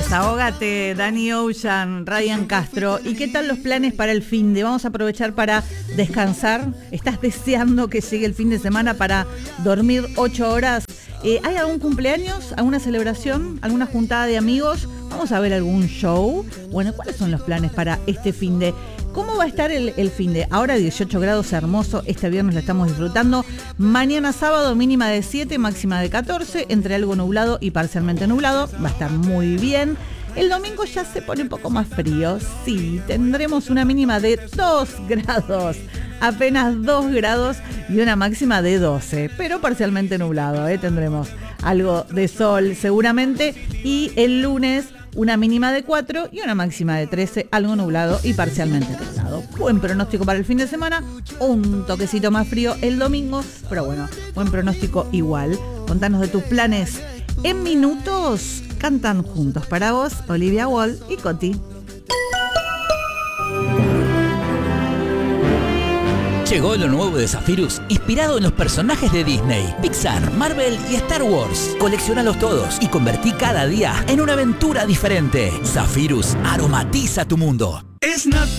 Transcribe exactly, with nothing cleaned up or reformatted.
Desahógate, Danny Ocean, Ryan Castro. ¿Y qué tal los planes para el fin de? Vamos a aprovechar para descansar. ¿Estás deseando que llegue el fin de semana para dormir ocho horas? Eh, ¿Hay algún cumpleaños, alguna celebración, alguna juntada de amigos? ¿Vamos a ver algún show? Bueno, ¿cuáles son los planes para este fin de? ¿Cómo va a estar el, el fin de? Ahora dieciocho grados, hermoso. Este viernes lo estamos disfrutando. Mañana sábado, mínima de siete, máxima de catorce. Entre algo nublado y parcialmente nublado. Va a estar muy bien. El domingo ya se pone un poco más frío. Sí, tendremos una mínima de dos grados. Apenas dos grados y una máxima de doce. Pero parcialmente nublado, ¿eh? Tendremos algo de sol seguramente. Y el lunes una mínima de cuatro y una máxima de trece, algo nublado y parcialmente nublado. Buen pronóstico para el fin de semana, un toquecito más frío el domingo, pero bueno, buen pronóstico igual. Contanos de tus planes en minutos. Cantan juntos para vos Olivia Wall y Coti. Llegó lo nuevo de Zephyrus, inspirado en los personajes de Disney, Pixar, Marvel y Star Wars. Colecciónalos todos y convertí cada día en una aventura diferente. Zephyrus aromatiza tu mundo. Es Navidad.